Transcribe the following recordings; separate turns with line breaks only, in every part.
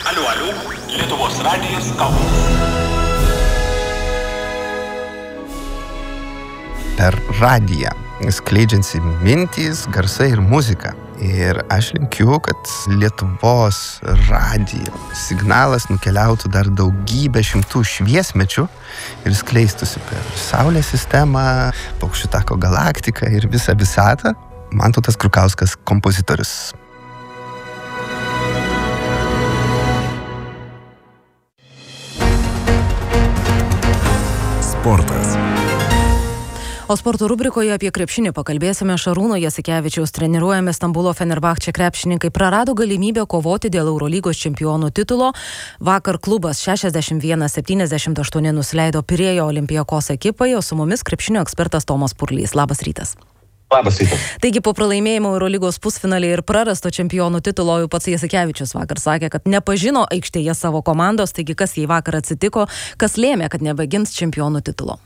Aliu, Lietuvos radijas Kaunas.
Per radiją skleidžiansi mintys, garsai ir muzika. Ir aš linkiu, kad Lietuvos radijo signalas nukeliautų dar daugybę šimtų šviesmečių ir skleistųsi per Saulės sistemą, Paukščių tako galaktiką ir visą visatą. Mantautas Krukauskas, kompozitorius.
Sportas.
O sporto rubrikoje apie krepšinį pakalbėsime. Šarūno Jasikevičiaus treniruojami Stambulo Fenerbahče krepšininkai prarado galimybę kovoti dėl Eurolygos čempionų titulo. Vakar klubas 61-78 nusileido Pirėjo Olympiakos ekipai, o su mumis krepšinio ekspertas Tomas Purlys. Labas rytas.
Labas rytas.
Taigi po pralaimėjimo Eurolygos pusfinalį ir prarasto čempionų titulo jau pats Jasikevičius vakar sakė, kad nepažino aikštėje savo komandos. Taigi kas jai vakar atsitiko, kas lėmė, kad nebegins čempionų titulo?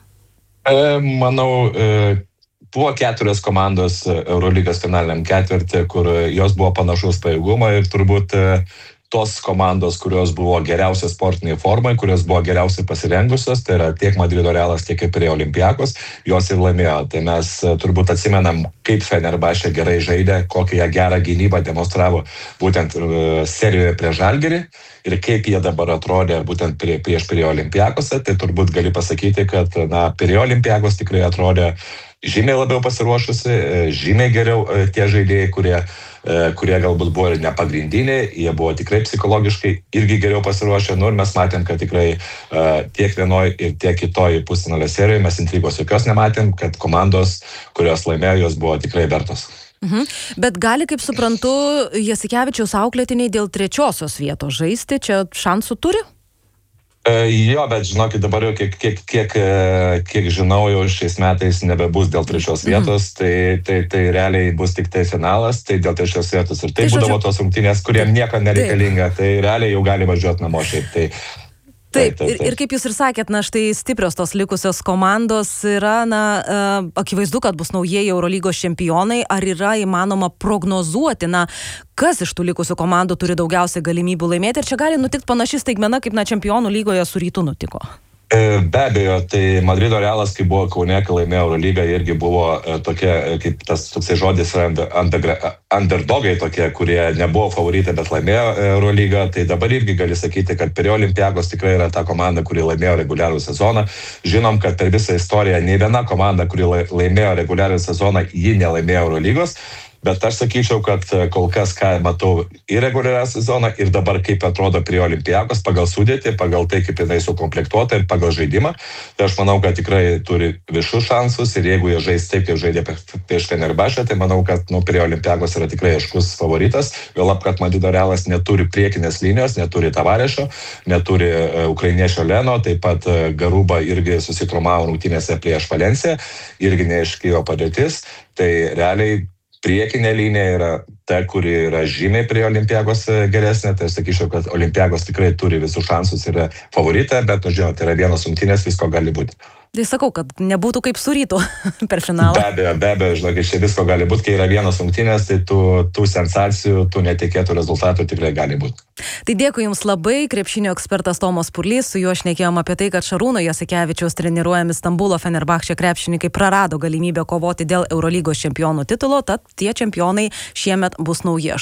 Manau, buvo 4 komandos Eurolygos finaliniam ketvirtį, kur jos buvo panašaus pajėgumo ir turbūt tos komandos, kurios buvo geriausios sportiniai formai, kurios buvo geriausiai pasirengusios, tai yra tiek Madrido Realas, tiek ir Pirėjo Olympiakos, jos ir laimėjo. Tai mes turbūt atsimenam, kaip Fenerbahče gerai žaidė, kokią jie gerą gynybą demonstravo būtent serijoje prieš Žalgirį ir kaip jie dabar atrodė būtent prieš Pirėjo Olympiakose. Tai turbūt gali pasakyti, kad Pirėjo Olympiakos tikrai atrodė žymiai labiau pasiruošusi, žymiai geriau tie žaidėjai, kurie galbūt buvo ir nepagrindiniai, jie buvo tikrai psichologiškai irgi geriau pasiruošę. Ir mes matėm, kad tikrai tiek vienoj ir tiek kitoj pusfinalio serijoje mes intrigos jokios nematėm, kad komandos, kurios laimėjo, jos buvo tikrai vertos.
Bet gali, kaip suprantu, Jasikevičiaus auklėtiniai dėl 3 vietos žaisti, čia šansų turi?
Jo, bet žinokit, dabar jau kiek žinau, jau šiais metais nebebus dėl 3 vietos, tai realiai bus tik tai finalas, tai dėl 3 vietos. Ir tai būdavo tos rungtynės, kuriem nieko nereikalinga, tai realiai jau gali važiuoti namo šiaip.
Taip. Ir kaip jūs ir sakėt, štai stiprios tos likusios komandos yra, akivaizdu, kad bus naujieji Eurolygos čempionai. Ar yra įmanoma prognozuoti, kas iš tų likusių komandų turi daugiausiai galimybių laimėti? Ir čia gali nutikti panaši staigmena, kaip čempionų lygoje su Rytu nutiko.
Be abejo, tai Madrido Realas, kai buvo Kaune, kai laimėjo Eurolygą, irgi buvo tokie, kaip tas toksai žodis yra underdogai tokie, kurie nebuvo favoritai, bet laimėjo Eurolygą. Tai dabar irgi gali sakyti, kad Pirėjo Olympiakos tikrai yra ta komanda, kuri laimėjo reguliarų sezoną. Žinom, kad per visą istoriją nei viena komanda, kuri laimėjo reguliarų sezoną, ji nelaimėjo Eurolygos. Bet aš sakyčiau, kad kol kas, ką matau ir reguliarią sezoną, ir dabar kaip atrodo Pirėjo Olympiakos pagal sudėtį, pagal tai, kaip jinai sukomplektuota ir pagal žaidimą, tai aš manau, kad tikrai turi visus šansus ir jeigu jie žais taip, kaip žaidė prieš Fenerbahče, tai manau, kad Pirėjo Olympiakos yra tikrai aiškus favoritas. Vėlap, kad Madrido Realas neturi priekinės linijos, neturi Tavarešo, neturi ukrainiečio Leno, taip pat Garuba irgi susitraumavo rungtynėse prieš Valenciją, irgi neaiški jo padėtis, tai realiai priekinė linija yra ta, kuri yra žymiai prie Olympiakos geresnė, tai aš sakyčiau, kad Olympiakos tikrai turi visus šansus ir favoritą, bet, žinot, tai yra vienos rungtynės, visko gali būti.
Tai sakau, kad nebūtų kaip su Rytu per finalą.
Be abejo, žinokit, čia visko gali būti, kai yra vienos rungtynės, tai tų sensacijų, tų netikėtų rezultatų tikrai gali būti.
Tai dėkui Jums labai, krepšinio ekspertas Tomas Purlys, su juo šnekėjom apie tai, kad Šarūno Jasikevičiaus treniruojami Stambulo Fenerbahče krepšininkai prarado galimybę kovoti dėl Eurolygos čempionų titulo, tad tie čempionai šiemet bus nauji.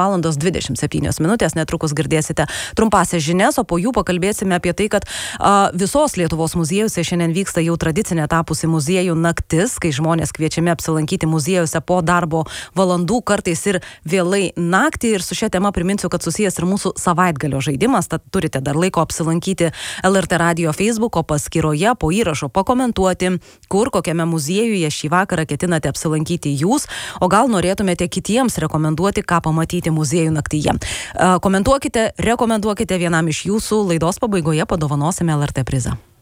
8:27, netrukus girdėsite trumpasias žinias, o po jų pakalbėsime apie tai, kad visos Lietuvos muziejuse šiandien vyksta jau tradicinė tapusi muziejų naktis, kai žmonės kviečiami apsilankyti muziejuose po darbo valandų, kartais ir vėlai naktį. Ir su šia tema priminsiu, kad susijęs ir mūsų savaitgalio žaidimas, tad turite dar laiko apsilankyti LRT Radio Facebooko paskyroje, po įrašo pakomentuoti, kur, kokiame muziejuje šį vakarą ketinate apsilankyti jūs, o gal norėtumėte kitiems rekomenduoti, ką pamatyti muziejų naktyje. Komentuokite, rekomenduokite, vienam iš jūsų laidos pabaigoje padovanosime LRT prizą.